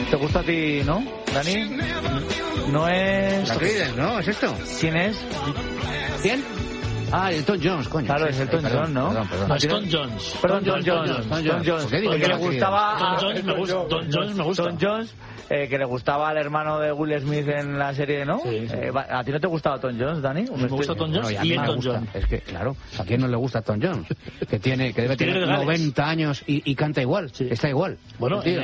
¿Te gusta a ti, no, Dani? No es... La Creedence, ¿no? ¿Es esto? ¿Quién es? ¿Quién? Ah, el Tom Jones, coño. Claro, es el Tom Jones, ¿no? No, es Tom Jones. Perdón, Tom Jones. ¿Qué digo El yo que le aquí? gustaba... Tom Jones me gusta. Tom Jones me gusta. Tom Jones, que le gustaba al hermano de Will Smith en la serie, ¿no? Sí, sí. ¿A ti no te gustaba Tom Jones, Dani? Me gusta Tom Jones Bueno, y a y mí el me Tom gusta. Jones. Es que, claro, ¿a quién no le gusta Tom Jones? Que debe tener Tigre de Gales. 90 años y canta igual. Sí. Está igual. Bueno, Tío.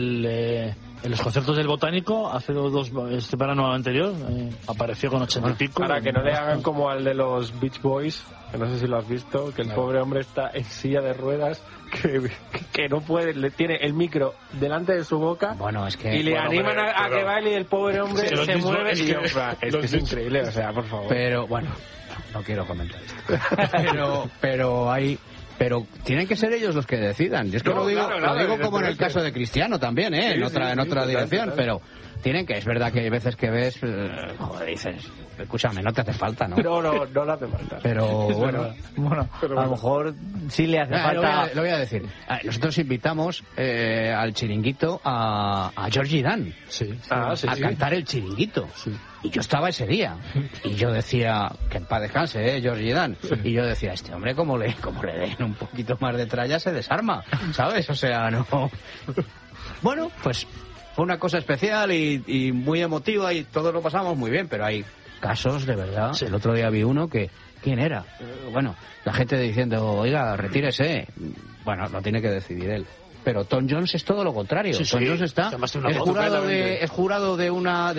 en los conciertos del Botánico, hace este verano anterior, apareció con 80 y pico. Para que no le hagan como al de los Beach Boys, que no sé si lo has visto, que el pobre hombre está en silla de ruedas, que no puede, le tiene el micro delante de su boca, Bueno, es que... y le bueno, animan hombre, a que pero- baile y el pobre hombre Sí, los se Beach Boys- mueve es y que- yo, es increíble, o sea, por favor. Pero, bueno, no quiero comentar esto. Pero tienen que ser ellos los que decidan. Yo es que No, lo digo, claro, lo digo como en el evidentemente. caso de Cristiano también, ¿eh? Sí, en otra total, dirección, total. pero tienen que... Es verdad que hay veces que ves... joder, dices... Escúchame, no te hace falta, ¿no? No le hace falta. Pero, bueno... Bueno, Pero a bueno. lo mejor sí le hace falta... Lo voy a decir. Nosotros invitamos al chiringuito a Georgie Dan. Sí. Ah, sí, a sí. cantar el chiringuito. Sí. Y yo estaba ese día. Y yo decía, que en paz descanse, Georgie Dan. Y yo decía, este hombre, como le den un poquito más de tralla, se desarma. ¿Sabes? O sea, no... Bueno, pues fue una cosa especial y muy emotiva y todos lo pasamos muy bien, pero hay casos de verdad. Sí. El otro día vi uno que... ¿Quién era? Bueno, la gente diciendo, oiga, retírese. Bueno, lo tiene que decidir él. Pero Tom Jones es todo lo contrario. Sí, sí. Tom Jones está... Además tiene una Es voz jurado de una...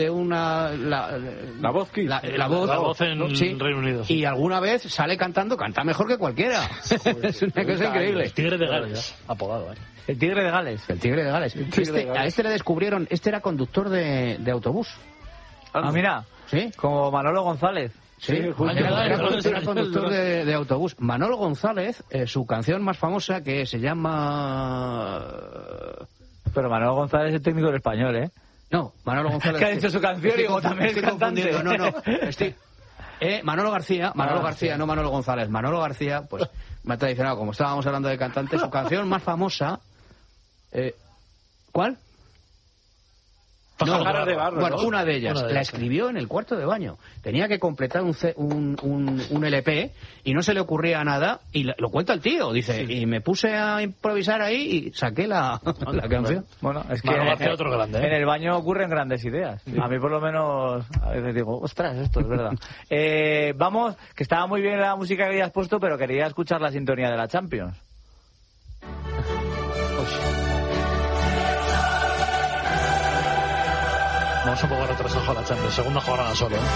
La voz Kiss. La voz. La voz en ¿no? Sí. Reino Unido, sí. Y alguna vez sale cantando, canta mejor que cualquiera. Es una cosa increíble. El Tigre de Gales, apodado, ¿eh? El Tigre de Gales. El Tigre de Gales. A este le descubrieron, este era conductor de autobús. Ah, mira, ¿Sí? como Manolo González. Sí, justo. era conductor de autobús. Manolo González, su canción más famosa que se llama... Pero Manolo González es el técnico del español, ¿eh? No, Manolo González... Que ha dicho su canción y como también es estoy cantante. confundiendo. No. Manolo García, sí. no Manolo González. Manolo García, pues me ha traicionado, como estábamos hablando de cantante, su canción más famosa... ¿Cuál? Pájaros de barro, Bueno, ¿no? una de ellas. La escribió en el cuarto de baño. Tenía que completar un LP y no se le ocurría nada. Y lo cuenta el tío. Dice, y me puse a improvisar ahí y saqué la canción. Bueno, es que Manolo García, otro grande, ¿eh? en el baño ocurren grandes ideas. A mí por lo menos a veces digo, ostras, esto es verdad. Vamos, que estaba muy bien la música que habías puesto, pero quería escuchar la sintonía de la Champions. Vamos un poco retrasados con la Champions. Segunda jornada solo, ¿eh?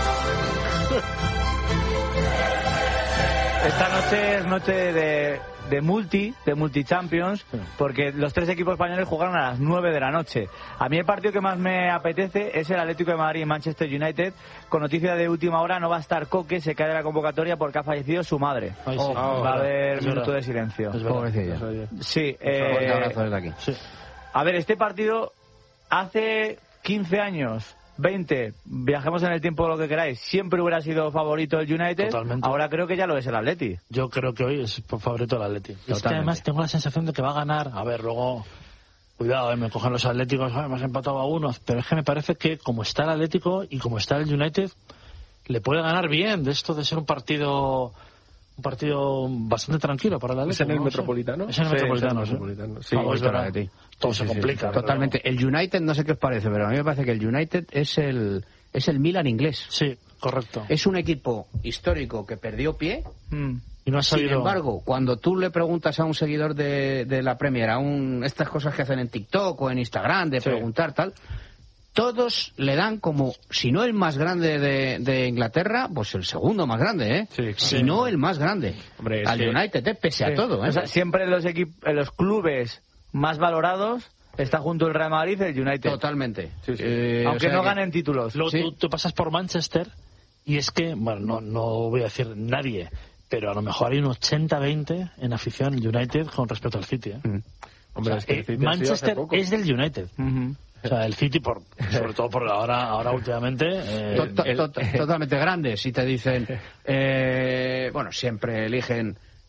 Esta noche es noche de multi Champions, porque los tres equipos españoles jugaron a las 9 de la noche. A mí el partido que más me apetece es el Atlético de Madrid y Manchester United. Con noticia de última hora, no va a estar Coque, se cae de la convocatoria porque ha fallecido su madre. Ay, sí. Va a haber Es minuto verdad. de silencio. Es verdad. Pobrecilla. Sí, Fuerte abrazo desde aquí. Sí. a ver, este partido hace 15 años, 20, viajemos en el tiempo lo que queráis, siempre hubiera sido favorito el United. Totalmente. Ahora creo que ya lo es el Atleti. Yo creo que hoy es favorito el Atleti. Es que Totalmente. además tengo la sensación de que va a ganar. A ver, luego... Cuidado, me cogen los Atléticos, me has empatado a unos. Pero es que me parece que como está el Atlético y como está el United, le puede ganar bien de esto de ser un partido bastante tranquilo para el Atlético. ¿Es en el ¿no? Metropolitano? Es en el Sí, Metropolitano, es en sí. el Metropolitano, sí. Vamos, es Favorito el verdad. Atleti. Todo Sí, se sí, sí. complica. pero- Totalmente. El United, no sé qué os parece, pero a mí me parece que el United es el Milan inglés. Sí, correcto. Es un equipo histórico que perdió pie. Y no ha Sin sabido... embargo, cuando tú le preguntas a un seguidor de la Premier, estas cosas que hacen en TikTok o en Instagram, de Sí. preguntar tal, todos le dan como, si no el más grande de Inglaterra, pues el segundo más grande, ¿eh? Sí, claro. Si no el más grande. Hombre, es al que- United, pese a todo, ¿eh? O sea, siempre en los clubes más valorados está junto el Real Madrid y el United. Totalmente. Sí, sí. Aunque o sea no que- ganen títulos. Luego Sí. tú pasas por Manchester y es que, bueno, no voy a decir nadie, pero a lo mejor hay un 80-20 en afición United con respecto al City, ¿eh? Hombre, O sea, es que el City ha sido hace Manchester poco. es del United. Ujú. O sea, el City, sobre todo por ahora últimamente... Totalmente grandes y te dicen, bueno, siempre eligen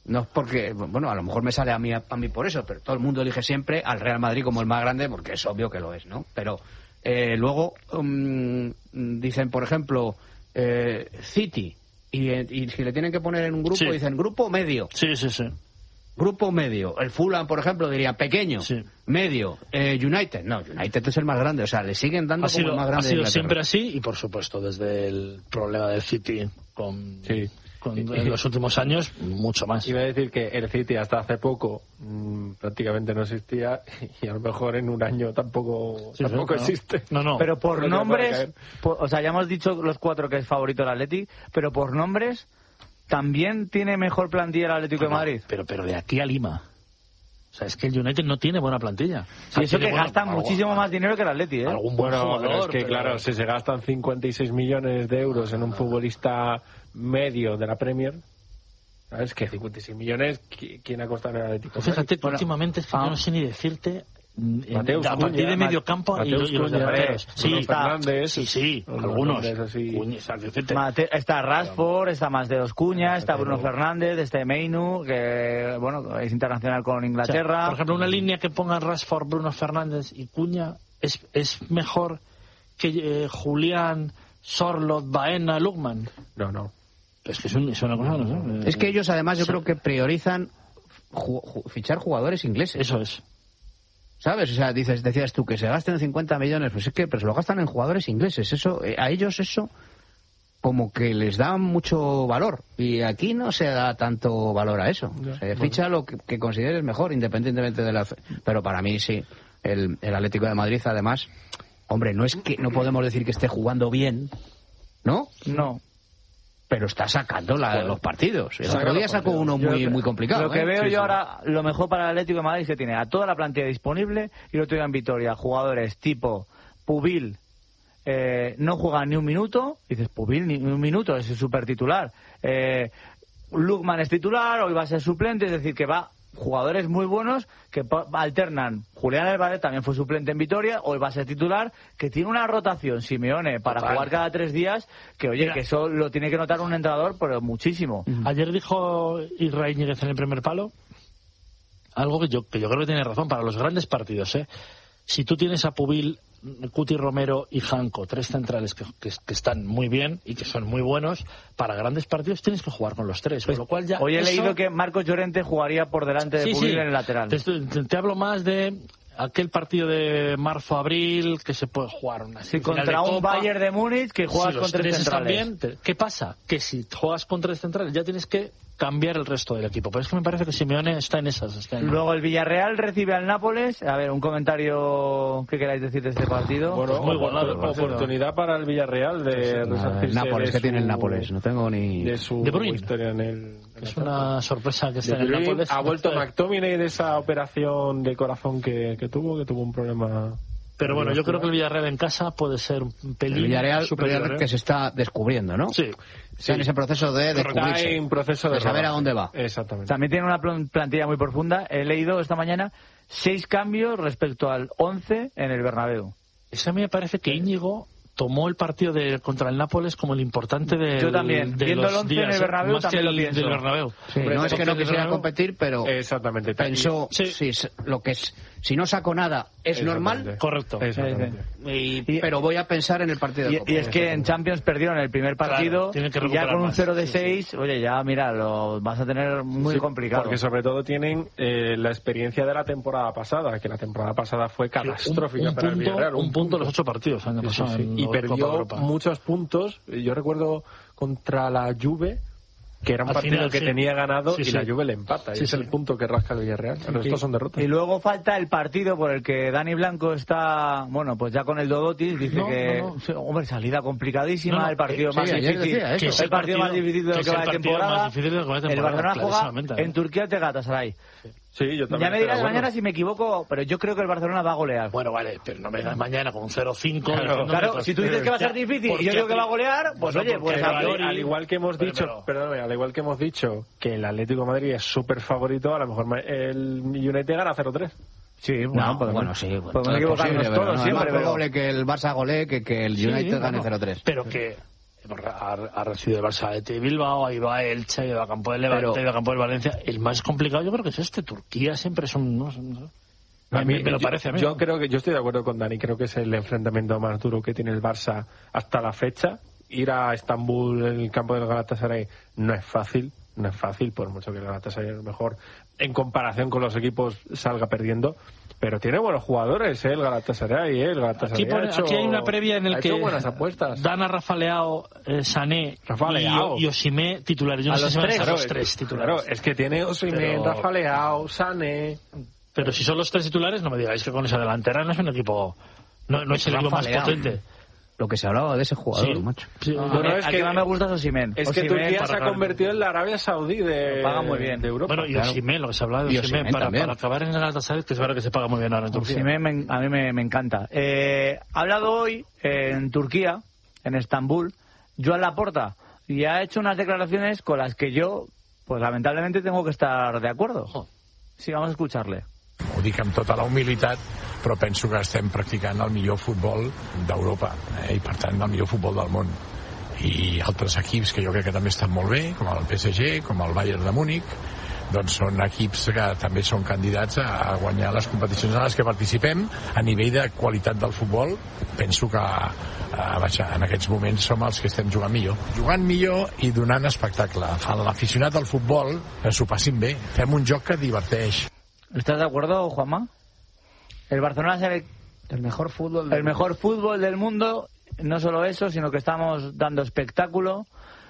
No es porque, bueno, a lo mejor me sale a mí por eso, pero todo el mundo elige siempre al Real Madrid como el más grande porque es obvio que lo es, ¿no? Pero luego dicen, por ejemplo, City, y si le tienen que poner en un grupo, dicen grupo medio. Sí. Grupo medio. El Fulham, por ejemplo, diría pequeño, medio. United, no, United es el más grande, o sea, le siguen dando como el más grande. Ha sido siempre así, y por supuesto, desde el problema del City en los últimos años, mucho más. Iba a decir que el City hasta hace poco prácticamente no existía, y a lo mejor en un año tampoco existe. No. Pero por nombres, o sea, ya hemos dicho los 4 que es favorito el Atleti, pero por nombres también tiene mejor plantilla el Atlético de Madrid. Pero de aquí a Lima. O sea, es que el United no tiene buena plantilla. Y eso que gastan muchísimo más dinero que el Atleti, ¿eh? Algún buen jugador, pero es que claro, si se gastan 56 millones de euros en un futbolista medio de la Premier, ¿sabes? Que 56 millones, ¿quién ha costado en el Atlético? Fíjate que últimamente es que yo no sé ni decirte a partir de medio campo y los delanteros. Sí, algunos. Está Rashford, está Mateus Cunha, está Bruno Fernández, está Meinu, que bueno, es internacional con Inglaterra. O sea, por ejemplo, una línea que pongan Rashford, Bruno Fernández y Cunha es mejor que Julián, Sorloth, Baena, Lukman. No. Es que es una cosa, no sé. Es que ellos además yo creo que priorizan fichar jugadores ingleses. Eso es. ¿Sabes? O sea, decías tú que se gasten 50 millones, pues es que pero se lo gastan en jugadores ingleses. Eso, a ellos eso como que les da mucho valor. Y aquí no se da tanto valor a eso. Se ficha lo que consideres mejor, independientemente de la... Pero para mí sí, el Atlético de Madrid, además, hombre, no es que no podemos decir que esté jugando bien, ¿no? No. Pero está sacando los partidos. El otro día sacó uno muy complicado. Lo que veo yo ahora, lo mejor para el Atlético de Madrid es que tiene a toda la plantilla disponible y lo tiene en Vitoria. Jugadores tipo Pubil, no juega ni un minuto. Dices, Pubil ni un minuto, es súper titular. Lukman es titular, hoy va a ser suplente, es decir, que va... Jugadores muy buenos que alternan. Julián Álvarez también fue suplente en Vitoria, hoy va a ser titular, que tiene una rotación Simeone para jugar cada 3 días, que oye, que eso lo tiene que notar un entrenador, pero muchísimo. Ayer dijo Israel Ñíguez en el primer palo algo que yo creo que tiene razón para los grandes partidos, Si tú tienes a Pubil, Cuti Romero y Janko, 3 centrales que están muy bien y que son muy buenos, para grandes partidos tienes que jugar con los 3. Pues, con lo cual ya hoy he leído que Marcos Llorente jugaría por delante de Pubil en el lateral. Te hablo más de aquel partido de marzo-abril que se puede jugar contra un Bayern de Múnich que juegas con 3 centrales. Bien, ¿qué pasa? Que si juegas con 3 centrales ya tienes que cambiar el resto del equipo. Pero es que me parece que Simeone está en esas. Luego el Villarreal recibe al Nápoles. A ver, un comentario que queráis decir de este partido. Bueno, muy oportunidad para el Villarreal de el Nápoles, que tiene el Nápoles. No tengo ni... De su historia en el... Es una sorpresa que esté en el Nápoles. Ha vuelto McTominay de esa operación de corazón que tuvo un problema... Pero bueno, yo creo que el Villarreal en casa puede ser un pelín el Villarreal superior. Que se está descubriendo, ¿no? Sí. Está en ese proceso de descubrirse. Está en proceso de saber a dónde va. Exactamente. También tiene una plantilla muy profunda. He leído esta mañana 6 cambios respecto al 11 en el Bernabéu. Eso a mí me parece que Íñigo tomó el partido contra el Nápoles como el importante de yo también, viendo el 11 en el Bernabéu también lo pienso. Del Bernabéu. Sí, no es que no quisiera competir, pero exactamente. Pensó, lo que es, si no saco nada es normal. Correcto. Pero voy a pensar en el partido de Copa. Y es que en Champions perdieron el primer partido y ya con un 0 de 6, oye, ya mira, lo vas a tener muy complicado. Porque sobre todo tienen la experiencia de la temporada pasada, que la temporada pasada fue catastrófica para el Villarreal. Un punto en los 8 partidos año pasado. Y perdió muchos puntos. Yo recuerdo contra la Juve, que era un partido que tenía ganado y la Juve le empata. Y es el punto que rasca el Villarreal. El resto son derrotas. Y luego falta el partido por el que Dani Blanco está, bueno, pues ya con el Dodotis, dice hombre, salida complicadísima, el partido más difícil. El partido más difícil de lo que va de temporada. El Barcelona juega en Turquía ante Galatasaray. Sí, yo también. Ya me dirás mañana si me equivoco, pero yo creo que el Barcelona va a golear. Bueno, vale, pero no me digas mañana con un 0-5. Claro, si tú dices que va a ser difícil y yo digo que va a golear, pues oye, pues al igual que hemos dicho, perdóname, al igual que hemos dicho que el Atlético de Madrid es súper favorito, a lo mejor el United gana 0-3. Sí, podemos equivocarnos todos siempre. Es más probable que el Barça golee que el United gane 0-3. Pero que Ha recibido el Barça de Bilbao, ha ido a Elche, ha ido a Campo del Levante, ha ido a Campo del Valencia. El más complicado yo creo que es Turquía siempre son... No. Me lo parece a mí. Yo creo que yo estoy de acuerdo con Dani, creo que es el enfrentamiento más duro que tiene el Barça hasta la fecha. Ir a Estambul, en el campo del Galatasaray, no es fácil, por mucho que el Galatasaray es mejor en comparación con los equipos salga perdiendo, pero tiene buenos jugadores, el Galatasaray, aquí hay una previa en el que buenas apuestas. dan a Rafa Leao, Sané y Osimhen titulares. Yo no sé si van a ser los tres titulares. Claro, es que tiene Osimhen, Rafa Leao, Sané. Pero si son los tres titulares, no me digáis que con esa delantera no es un equipo, no es el equipo más potente. Lo que se hablaba de ese jugador, macho. Sí. Bueno, es que más me gusta es Osimhen. Es que Turquía se ha convertido en la Arabia Saudí de Europa. Bueno, y Osimhen, lo que se hablaba de Osimhen, para acabar en el Galatasaray, que es verdad que se paga muy bien ahora en Turquía. Osimhen a mí me encanta. Ha hablado hoy en Turquía, en Estambul, Joan Laporta, y ha hecho unas declaraciones con las que yo, pues lamentablemente, tengo que estar de acuerdo. Sí, vamos a escucharle. Ho dic amb tota la humilitat, però penso que estem practicant el millor futbol d'Europa, i per tant el millor futbol del món. I altres equips que jo crec que també estan molt bé, com el PSG, com el Bayern de Múnich, doncs són equips que també són candidats a guanyar les competicions en les que participem. A nivell de qualitat del futbol, penso que en aquests moments som els que estem jugant millor. Jugant millor i donant espectacle. A l'aficionat al futbol s'ho passin bé. Fem un joc que diverteix. ¿Estás de acuerdo, Juanma? El Barcelona es el mejor fútbol del mundo. No solo eso, sino que estamos dando espectáculo.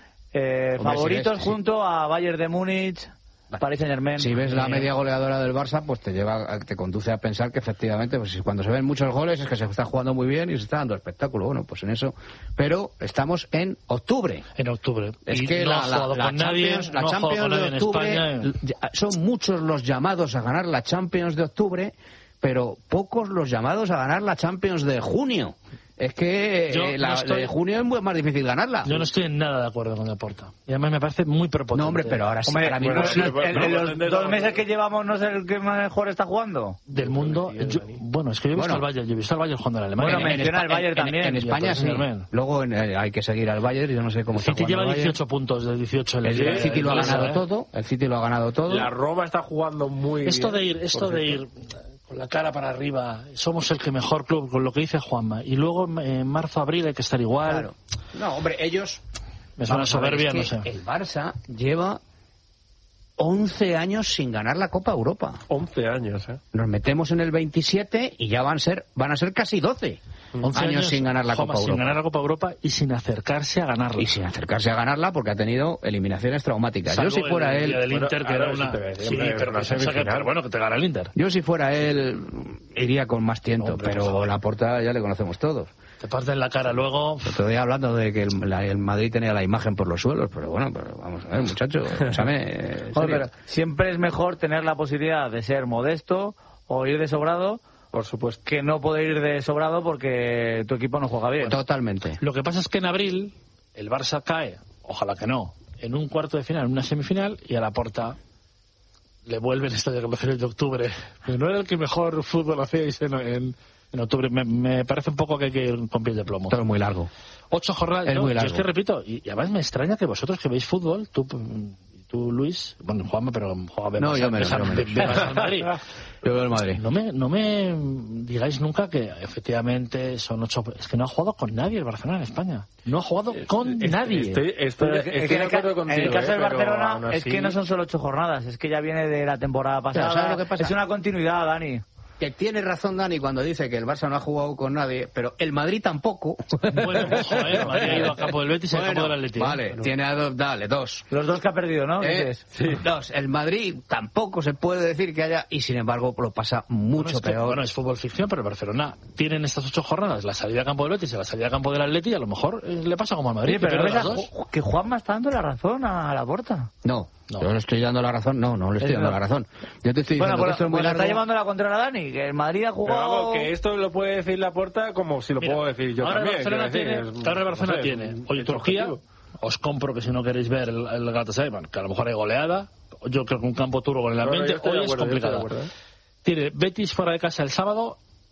Favoritos junto a Bayern de Múnich, Paris Saint-Germain. Si ves la media goleadora del Barça, pues te conduce a pensar que efectivamente, pues cuando se ven muchos goles es que se está jugando muy bien y se está dando espectáculo. Bueno, pues en eso. Pero estamos en octubre. Es que la Champions de octubre, son muchos los llamados a ganar la Champions de octubre, pero pocos los llamados a ganar la Champions de junio. Es que de junio es más difícil ganarla. Yo no estoy en nada de acuerdo con Laporta. Y además me parece muy prepotente. No, hombre, pero ahora sí. En los 2 meses que llevamos, ¿no es el que mejor está jugando? Del mundo. Bueno, es que yo he visto al Bayern. Yo he visto al Bayern jugando en Alemania. Bueno, menciona al Bayern también. En España sí. Luego hay que seguir al Bayern. Yo no sé cómo está jugando. El City lleva 18 puntos de 18 en el City lo ha ganado todo. El City lo ha ganado todo. La Roma está jugando muy bien. Esto de ir con la cara para arriba, somos el que mejor club, con lo que dice Juanma, y luego en marzo, abril hay que estar igual. Claro. No, hombre, ellos... Me suena soberbia, no sé. El Barça lleva 11 años sin ganar la Copa Europa. 11 años, ¿eh? Nos metemos en el 27 y ya van a ser casi 12 años sin ganar la Copa Europa. Sin ganar la Copa Europa y sin acercarse a ganarla. Y sin acercarse a ganarla porque ha tenido eliminaciones traumáticas. Salvo yo si fuera él... del Inter, que era una... Sí, pero bueno, que te gana el Inter. Yo si fuera él iría con más tiento, pero Laporta ya le conocemos todos. Te parten la cara luego... Estoy hablando de que el Madrid tenía la imagen por los suelos, pero bueno, vamos a ver, muchacho, escúchame. Pero siempre es mejor tener la posibilidad de ser modesto o ir de sobrado, por supuesto, que no poder ir de sobrado porque tu equipo no juega bien. Totalmente. Lo que pasa es que en abril el Barça cae, ojalá que no, en un cuarto de final, en una semifinal, y a Laporta le vuelve el estadio de octubre. Pero no era el que mejor fútbol hacíais en octubre. Me parece un poco que hay que ir con piel de plomo. Todo es muy largo. 8 jornadas. Es muy largo. Yo es que repito, y además me extraña que vosotros que veis fútbol, tú Luis, bueno, Juanma, pero juega no, yo menos. Al Madrid. Yo veo el Madrid. No me digáis nunca que efectivamente son 8. Es que no ha jugado con nadie el Barcelona en España. No ha jugado con nadie. Estoy de acuerdo contigo. En el caso del Barcelona es que no son solo 8 jornadas, es que ya viene de la temporada pasada. ¿Sabes lo que pasa? Es una continuidad, Dani. Que tiene razón Dani cuando dice que el Barça no ha jugado con nadie, pero el Madrid tampoco. Bueno, el Madrid ha ido a campo del Betis y al campo del Atlético. Vale, tiene a dos. Los dos que ha perdido, ¿no? Sí. Dos. El Madrid tampoco se puede decir que haya, y sin embargo lo pasa mucho peor. Bueno, es fútbol ficción, pero el Barcelona tiene en estas 8 jornadas la salida a campo del Betis y la salida a campo del Atlético, y a lo mejor le pasa como al Madrid. Sí, pero que Juanma está dando la razón a Laporta. No. Yo le estoy dando la razón. No le estoy dando la razón. Yo te estoy diciendo que esto es muy largo. Está llevando la contra a Dani, que el Madrid ha jugado... Pero que esto lo puede decir Laporta como si lo puedo decir yo también. Ahora el Barcelona tiene... Oye, Turquía, os compro que si no queréis ver el Galatasaray, que a lo mejor hay goleada. Yo creo que un campo turco con el ambiente hoy es complicado. Tiene Betis fuera de casa el sábado,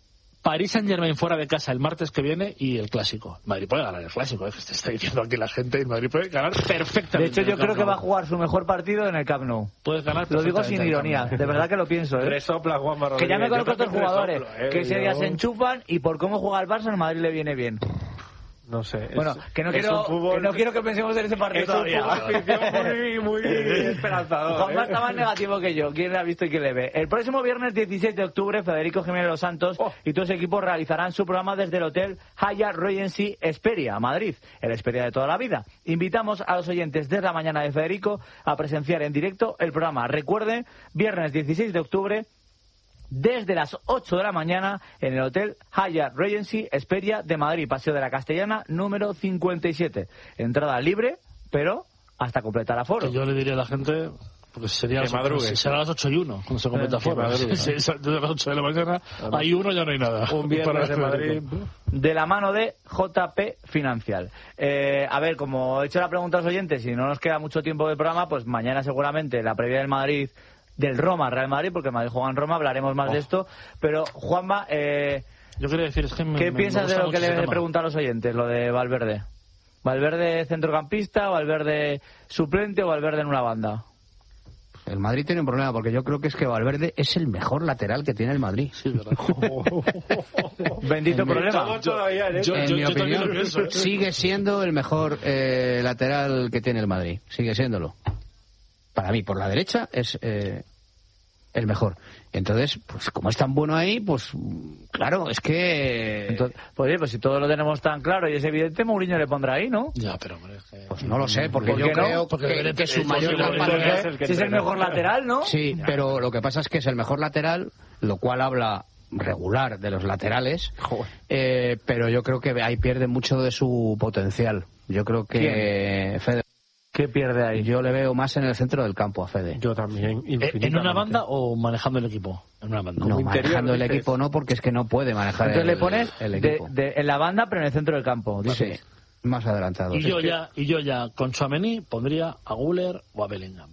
París Saint-Germain fuera de casa el martes que viene y el Clásico. Madrid puede ganar el Clásico, te está diciendo aquí la gente, y Madrid puede ganar perfectamente. De hecho, yo creo que va a jugar su mejor partido en el Camp Nou. Puedes ganar. Lo digo sin ironía, de verdad que lo pienso, ¿eh? Resopla Juanma Rodríguez. Que ya me conozco a otros jugadores que ese día yo... se enchufan y por cómo juega el Barça, el Madrid le viene bien. No sé. Bueno, que no quiero que pensemos en ese partido todavía. Es un muy esperanzador. Juanma está más negativo que yo. ¿Quién le ha visto y quién le ve? El próximo viernes 16 de octubre, Federico Jiménez Los Santos y todo su equipo realizarán su programa desde el Hotel Hyatt Regency Hesperia, Madrid, el Hesperia de toda la vida. Invitamos a los oyentes desde la mañana de Federico a presenciar en directo el programa. Recuerden, viernes 16 de octubre, desde las 8 de la mañana en el Hotel Hyatt Regency Hesperia de Madrid, Paseo de la Castellana, número 57. Entrada libre, pero hasta completar aforo. Yo le diría a la gente, porque será a las 8 y 1 cuando se completa aforo. Desde las 8 de la mañana hay uno, ya no hay nada. Un viernes de Madrid. De la mano de JP Financial. A ver, como he hecho la pregunta a los oyentes y no nos queda mucho tiempo del programa, pues mañana seguramente la previa del Madrid, del Roma Real Madrid, porque el Madrid juega en Roma, hablaremos más de esto. Pero, Juanma, yo quería decir, es que ¿qué piensas de lo que le preguntan a los oyentes, lo de Valverde? ¿Valverde centrocampista, Valverde suplente o Valverde en una banda? El Madrid tiene un problema, porque yo creo que es que Valverde es el mejor lateral que tiene el Madrid. Sí, ¿verdad? Bendito problema. En mi opinión, sigue siendo el mejor lateral que tiene el Madrid. Sigue siéndolo. Para mí, por la derecha, es el mejor. Entonces, pues como es tan bueno ahí, pues claro, es que... Entonces, pues si todo lo tenemos tan claro y es evidente, Mourinho le pondrá ahí, ¿no? Ya, pero hombre, pues no lo sé, porque ¿por yo qué no? creo porque que su mayor capacidad... Si es el mejor lateral, ¿no? Sí, pero lo que pasa es que es el mejor lateral, lo cual habla regular de los laterales, pero yo creo que ahí pierde mucho de su potencial. Yo creo que Fede... ¿Qué pierde ahí? Yo le veo más en el centro del campo a Fede. Yo también. ¿En una banda o manejando el equipo? En una banda. No, manejando el equipo no, porque es que no puede manejar Entonces le pones el equipo. en la banda, pero en el centro del campo. Sí, más adelantado. Y yo ya con Tchouaméni pondría a Güler o a Bellingham.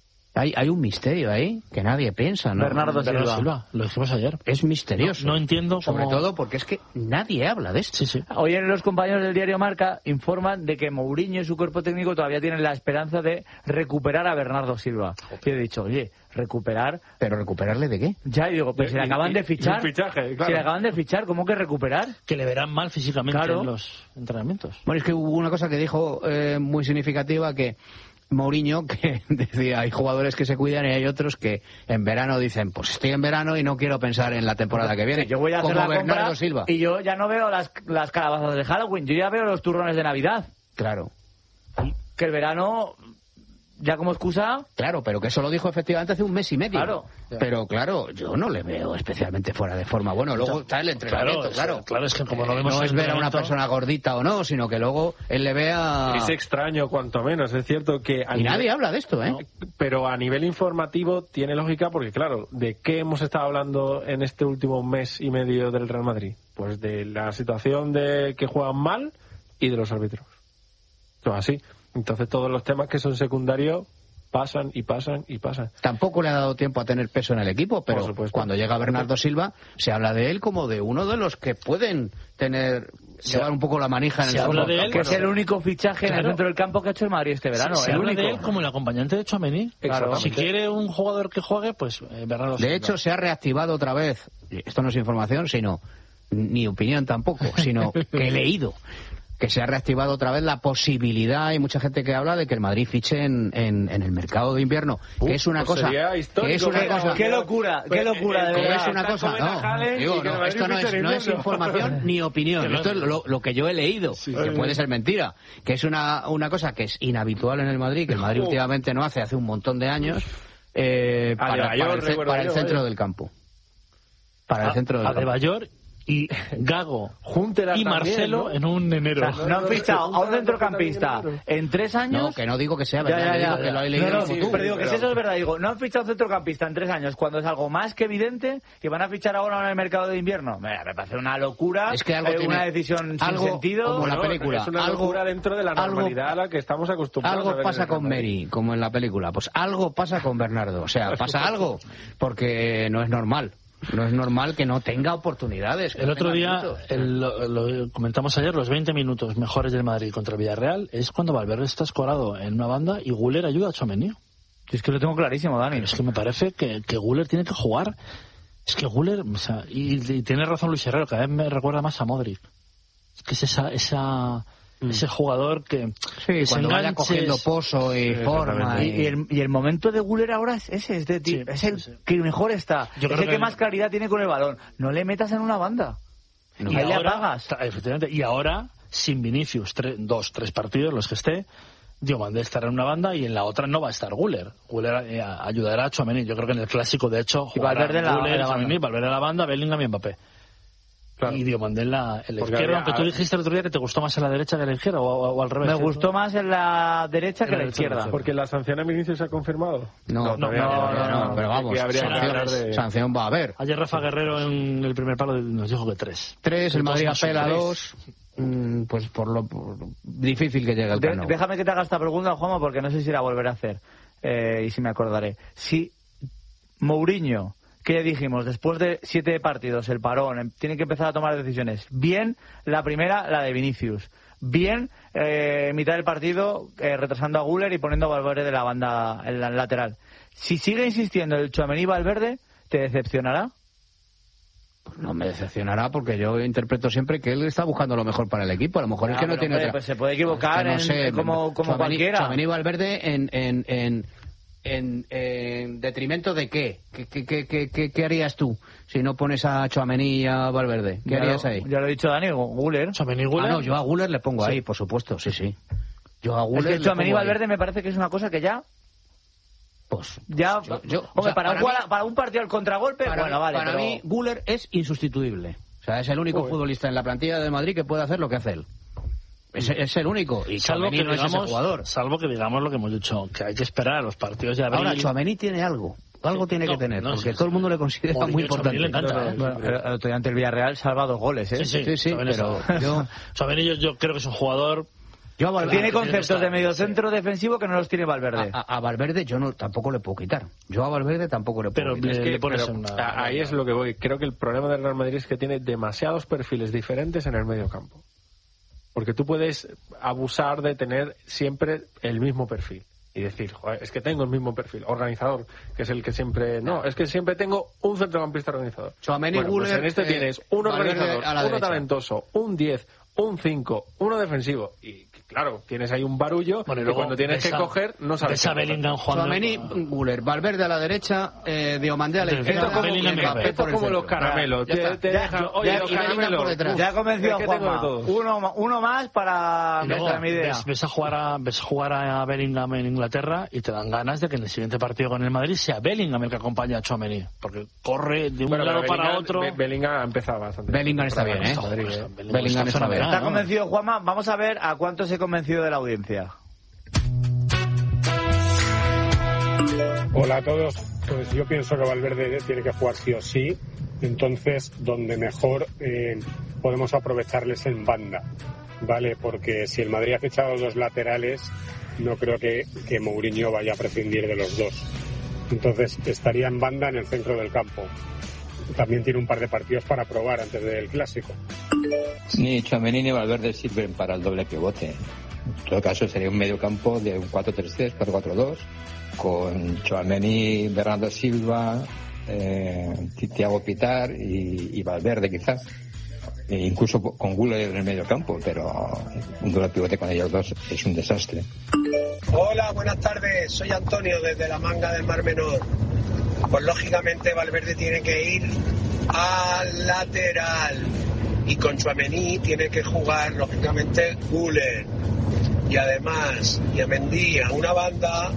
Hay un misterio ahí que nadie piensa, ¿no? Bernardo Silva. Lo dijimos ayer. Es misterioso. No entiendo Sobre todo porque es que nadie habla de esto. Sí. Hoy los compañeros del diario Marca informan de que Mourinho y su cuerpo técnico todavía tienen la esperanza de recuperar a Bernardo Silva. Yo he dicho, oye, recuperar... ¿Pero recuperarle de qué? Ya, digo, pues si le acaban de fichar... fichaje, claro. Si le acaban de fichar, ¿cómo que recuperar? Que le verán mal físicamente Claro. en los entrenamientos. Bueno, es que hubo una cosa que dijo muy significativa, que Mourinho, que decía, hay jugadores que se cuidan y hay otros que en verano dicen, pues estoy en verano y no quiero pensar en la temporada que viene. Yo voy a hacer como la compra Bernardo Silva. y yo ya no veo las calabazas de Halloween, yo ya veo los turrones de Navidad. Claro. Que el verano, ya como excusa... Claro, pero que eso lo dijo efectivamente hace un mes y medio. Claro. Pero claro, yo no le veo especialmente fuera de forma. Bueno, luego está el entrenamiento, claro. Claro, es que como no vemos no el es ver a una entrenamiento- persona gordita o no, sino que luego él le vea... Es extraño, cuanto menos. Es cierto que... Y nadie habla de esto, ¿eh? Pero a nivel informativo tiene lógica porque, claro, ¿de qué hemos estado hablando en este último mes y medio del Real Madrid? Pues de la situación de que juegan mal y de los árbitros. Todo así. Entonces todos los temas que son secundarios pasan y pasan y pasan. Tampoco le ha dado tiempo a tener peso en el equipo, pero Por supuesto. cuando llega Bernardo Silva se habla de él como de uno de los que pueden llevar un poco la manija en el se habla fútbol. de él, Que es el único fichaje en el Claro. centro del campo que ha hecho el Madrid este verano. Se el habla único. de él como el acompañante de Tchouaméni. Claro. Si quiere un jugador que juegue, pues Bernardo Silva. De hecho, se ha reactivado otra vez, esto no es información, sino ni opinión tampoco, sino que he leído que se ha reactivado otra vez la posibilidad, hay mucha gente que habla de que el Madrid fiche en el mercado de invierno, que es una pues cosa, sería histórico, que es una cosa, ¡Qué locura! ¡Qué locura, de que verdad! es una cosa, digo, no, esto no es información ni opinión, esto es lo que yo he leído, que puede ser mentira, que es una cosa que es inhabitual en el Madrid, que el Madrid últimamente no hace un montón de años, para el centro del campo. Para el centro del campo. Adebayor y Gago Júntela y también, Marcelo ¿no? en un enero. O sea, no han fichado a un centrocampista en 3 años. No, que no digo que sea verdad, digo que lo he leído No, como sí, tú. pero digo que si eso es verdad, digo, no han fichado un centrocampista en 3 años cuando es algo más que evidente que van a fichar ahora en el mercado de invierno. Me parece una locura, Es que algo una tiene- decisión sin algo sentido. como la película. Es una Algo- locura dentro de la normalidad a la que estamos acostumbrados. a Algo ver pasa en el con Real Madrid. Mary, como en la película. Pues algo pasa con Bernardo. O sea, pasa algo porque no es normal. No es normal que no tenga oportunidades. El otro día, lo comentamos ayer, los 20 minutos mejores del Madrid contra el Villarreal es cuando Valverde está escorado en una banda y Güler ayuda a Tchouaméni. Es que lo tengo clarísimo, Dani. Pero es que me parece que Güler tiene que jugar. Es que Güler, o sea, y tiene razón Luis Herrero, cada vez me recuerda más a Modric. Es que es ese jugador que cuando vaya cogiendo pozo y forma. Y el momento de Güler ahora es ese, es el que mejor está. Yo es el que más claridad tiene con el balón. No le metas en una banda. No. Ahí le apagas. Efectivamente. Y ahora, sin Vinicius, 3 partidos, los que esté, Diomandé estará en una banda y en la otra no va a estar Güler. Güler ayudará a Tchouaméni. Yo creo que en el clásico, de hecho, jugará Güler, Tchouaméni, Valverde a la banda, Bellingham y Mbappé. Claro. Y Diomandé en la izquierda, aunque tú dijiste el otro día que te gustó más en la derecha que en la izquierda, o al revés. Me gustó más en la derecha que en la izquierda. Porque la sanción a Vinicius se ha confirmado. No, pero vamos, sanción va a haber. Ayer Rafa Guerrero en el primer palo nos dijo que 3. 3, el Madrid apela 2. Pues por lo difícil que llega el Camp Nou. Déjame que te haga esta pregunta, Juanma, porque no sé si la volveré a hacer y si me acordaré. Si Mourinho, que ya dijimos, después de 7 partidos, el parón, tiene que empezar a tomar decisiones. Bien, la primera, la de Vinicius. Bien, mitad del partido, retrasando a Güler y poniendo a Valverde de la banda en la lateral. Si sigue insistiendo el Tchouaméni Valverde, ¿te decepcionará? No me decepcionará porque yo interpreto siempre que él está buscando lo mejor para el equipo. A lo mejor es que no tiene otra. Pues se puede equivocar como cualquiera. Tchouaméni Valverde en detrimento de qué? ¿Qué harías tú si no pones a Tchouaméni y a Valverde? ¿Qué harías ahí? Ya lo he dicho Dani, Güler. Tchouaméni, Güler. No, yo a Güler le pongo ahí, por supuesto, sí. Yo a Güler. Es que Tchouaméni y Valverde me parece que es una cosa que ya. Pues ya, hombre, para un partido al contragolpe, para mí Güler es insustituible. O sea, es el único futbolista en la plantilla de Madrid que puede hacer lo que hace él. Es el único. Y Tchouaméni no es ese jugador. Salvo que digamos lo que hemos dicho, que hay que esperar a los partidos de abril. Ahora, Tchouaméni tiene algo tiene que tener, porque todo el mundo le considera muy importante. Le encanta, el otro día ante el Villarreal salva 2 goles, ¿eh? Sí, pero Tchouaméni yo creo que es un jugador. Tiene conceptos de mediocentro defensivo que no los tiene Valverde. A Valverde yo tampoco le puedo quitar. Yo a Valverde tampoco le puedo quitar. Ahí es lo que voy. Creo que el problema del Real Madrid es que tiene demasiados perfiles diferentes en el medio campo. Porque tú puedes abusar de tener siempre el mismo perfil. Y decir, joder, es que tengo el mismo perfil. Organizador, que es el que siempre... No, es que siempre tengo un centrocampista organizador. Tchouaméni, pues en este tienes un organizador, uno talentoso, un 10, un 5, uno defensivo. Y claro, tienes ahí un barullo que cuando tienes que coger no sabes. Tchouaméni, Güler, Valverde a la derecha, Diomandé a la izquierda. Esto es como los caramelos. Te dejan, oye, los caramelos. Ya ha convencido a Juanma. Uno más para nuestra idea. Ves a jugar a Bellingham en Inglaterra y te dan ganas de que en el siguiente partido con el Madrid sea Bellingham el que acompaña a Tchouaméni. Porque corre de un lado para otro. Bellingham ha empezado bastante. Bellingham está bien, ¿eh? Bellingham está bien. ¿Está convencido, Juanma? Vamos a ver a cuánto se convencido de la audiencia. Hola a todos. Pues yo pienso que Valverde tiene que jugar sí o sí. Entonces, donde mejor podemos aprovecharles en banda, ¿vale? Porque si el Madrid ha fichado 2 laterales, no creo que Mourinho vaya a prescindir de los 2. Entonces, estaría en banda en el centro del campo. También tiene un par de partidos para probar antes del Clásico. Ni Tchouaméni ni Valverde sirven para el doble pivote. En todo caso, sería un medio campo de un 4-3-3, 4-4-2, con Tchouaméni, Bernardo Silva, Thiago Pitar y Valverde quizás. E incluso con Güler en el medio campo, pero un doble pivote con ellos 2 es un desastre. Hola, buenas tardes. Soy Antonio desde la Manga del Mar Menor. Pues lógicamente Valverde tiene que ir al lateral y con Tchouaméni tiene que jugar lógicamente Güler y además Diomandé a una banda,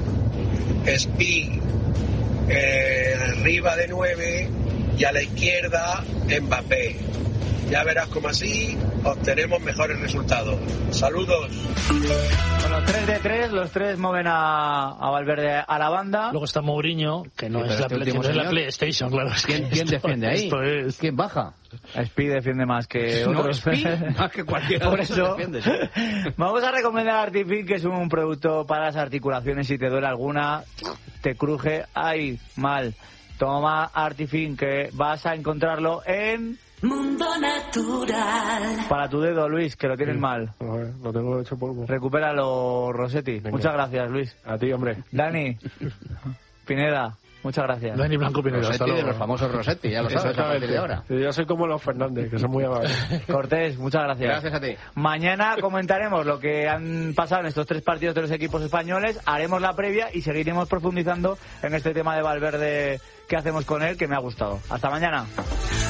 Spi arriba de 9 y a la izquierda Mbappé. Ya verás como así obtenemos mejores resultados. Saludos. Bueno, 3 de 3, los 3 mueven a Valverde a la banda. Luego está Mourinho, que no es la PlayStation, claro. ¿Quién defiende ahí? ¿Quién baja? Spi defiende más que otros. Más que cualquiera. Por eso vamos a recomendar Artifin, que es un producto para las articulaciones. Si te duele alguna, te cruje, ay, mal, Toma Artifin, que vas a encontrarlo en... Mundo Natural. Para tu dedo, Luis, que lo tienes mal. Lo tengo hecho polvo. Recupéralo, Rossetti. Venga. Muchas gracias, Luis. A ti, hombre. Dani, Pineda, muchas gracias. Dani Blanco Pineda, hasta Rossetti de luego. los famosos Rossetti, ya lo sabes, a partir de ahora. Yo soy como los Fernández, que son muy amables. Cortés, muchas gracias. Gracias a ti. Mañana comentaremos lo que han pasado en estos 3 partidos de los equipos españoles, haremos la previa y seguiremos profundizando en este tema de Valverde, qué hacemos con él, que me ha gustado. Hasta mañana.